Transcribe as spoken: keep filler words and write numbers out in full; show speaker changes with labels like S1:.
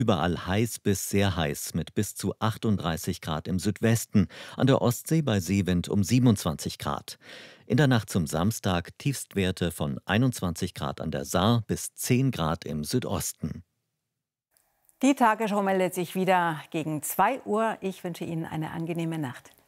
S1: Überall heiß bis sehr heiß mit bis zu achtunddreißig Grad im Südwesten, an der Ostsee bei Seewind um siebenundzwanzig Grad. In der Nacht zum Samstag Tiefstwerte von einundzwanzig Grad an der Saar bis zehn Grad im Südosten.
S2: Die Tagesschau meldet sich wieder gegen zwei Uhr. Ich wünsche Ihnen eine angenehme Nacht.